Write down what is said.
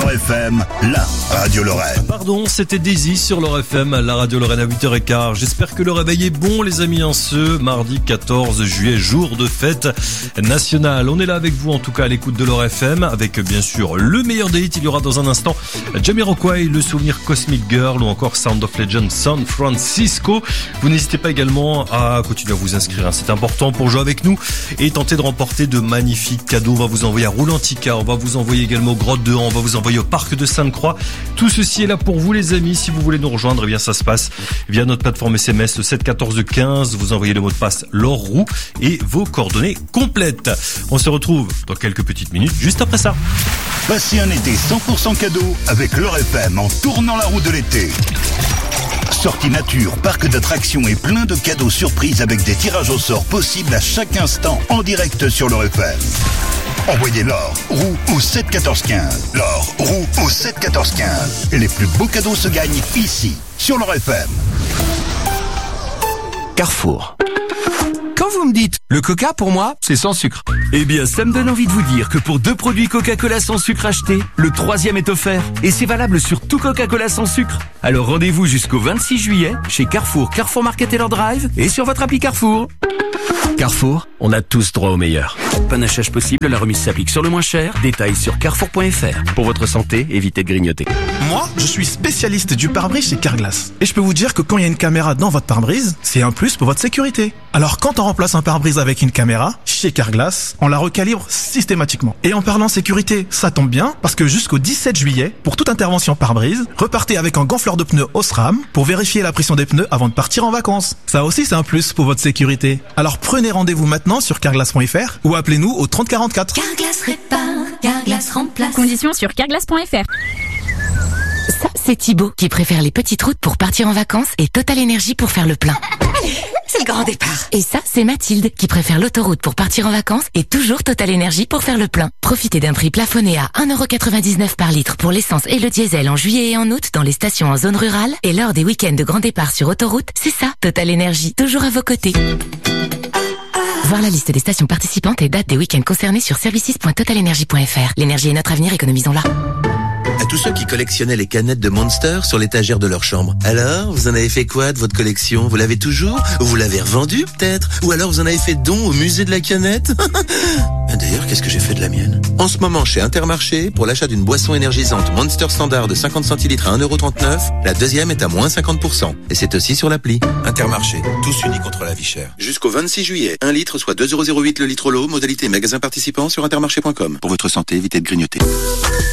L'Or FM, la radio Lorraine. Pardon, c'était Daisy sur l'Or FM, la radio Lorraine à 8h15. J'espère que le réveil est bon les amis en ce mardi 14 juillet, jour de fête nationale. On est là avec vous en tout cas à l'écoute de l'Or FM avec bien sûr le meilleur des hits. Il y aura dans un instant Jamiroquai, le souvenir Cosmic Girl ou encore Sound of Legend San Francisco. Vous n'hésitez pas également à continuer à vous inscrire, c'est important pour jouer avec nous et tenter de remporter de magnifiques cadeaux. On va vous envoyer à Roulantica, on va vous envoyer également au Grotte de Han, on va vous envoyer au Parc de Sainte-Croix. Tout ceci est là pour vous les amis. Si vous voulez nous rejoindre, eh bien ça se passe via notre plateforme SMS le 7 14 15. Vous envoyez le mot de passe Laure et vos coordonnées complètes. On se retrouve dans quelques petites minutes juste après ça. Passez un été 100% cadeau avec l'Or FM en tournant la roue de l'été. Sortie nature, parc d'attractions et plein de cadeaux surprises avec des tirages au sort possibles à chaque instant en direct sur l'Or FM. Envoyez l'or, roue au 7 14 15. L'or, roue au 7 14 15. Et les plus beaux cadeaux se gagnent ici, sur l'Or FM. Carrefour. Quand vous me dites le coca pour moi, c'est sans sucre. Eh bien, ça me donne envie de vous dire que pour 2 produits Coca-Cola sans sucre achetés, le 3e est offert. Et c'est valable sur tout Coca-Cola sans sucre. Alors rendez-vous jusqu'au 26 juillet chez Carrefour, Carrefour Market et leur drive et sur votre appli Carrefour. Carrefour, on a tous droit au meilleur. Panachage possible, la remise s'applique sur le moins cher. Détails sur carrefour.fr. Pour votre santé, évitez de grignoter. Moi, je suis spécialiste du pare-brise chez Carglass. Et je peux vous dire que quand il y a une caméra dans votre pare-brise, c'est un plus pour votre sécurité. Alors quand on remplace un pare-brise avec une caméra, chez Carglass, on la recalibre systématiquement. Et en parlant sécurité, ça tombe bien, parce que jusqu'au 17 juillet, pour toute intervention pare-brise, repartez avec un gonfleur de pneus Osram pour vérifier la pression des pneus avant de partir en vacances. Ça aussi, c'est un plus pour votre sécurité. Alors prenez rendez-vous maintenant sur carglass.fr ou appelez-nous au 30 44. Carglass répare, Carglass remplace. Conditions sur carglass.fr. Ça, c'est Thibaut qui préfère les petites routes pour partir en vacances et Total Énergie pour faire le plein. Allez, c'est le grand départ. Et ça, c'est Mathilde qui préfère l'autoroute pour partir en vacances et toujours Total Énergie pour faire le plein. Profitez d'un prix plafonné à 1,99€ par litre pour l'essence et le diesel en juillet et en août dans les stations en zone rurale. Et lors des week-ends de grand départ sur autoroute, c'est ça, Total Énergie, toujours à vos côtés. Voir la liste des stations participantes et dates des week-ends concernés sur services.totalenergie.fr. L'énergie est notre avenir, économisons-la. À tous ceux qui collectionnaient les canettes de Monster sur l'étagère de leur chambre. Alors, vous en avez fait quoi de votre collection? Vous l'avez toujours? Ou vous l'avez revendue peut-être? Ou alors vous en avez fait don au musée de la canette? D'ailleurs, qu'est-ce que j'ai fait de la mienne? En ce moment, chez Intermarché, pour l'achat d'une boisson énergisante Monster Standard de 50 centilitres à 1,39€, la deuxième est à moins 50%. Et c'est aussi sur l'appli. Intermarché, tous unis contre la vie chère. Jusqu'au 26 juillet, 1 litre soit 2,08€ le litre l'eau, modalité magasin participant sur intermarché.com. Pour votre santé, évitez de grignoter.